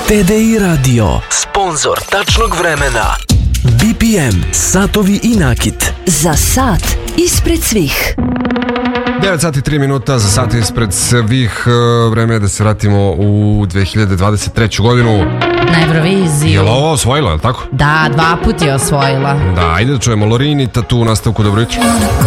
TDI Radio, sponsor tačnog vremena. BPM, satovi i nakit. Za sat ispred svih. 9 sati 3 minuta za sat ispred svih. Vreme je da se vratimo u 2023. godinu. Na Euroviziju. Je li ovo osvojila, je li tako? Da, 2 puta je osvojila. Da, ajde da čujemo Lorini Tatu u nastavku. Dobro jutro.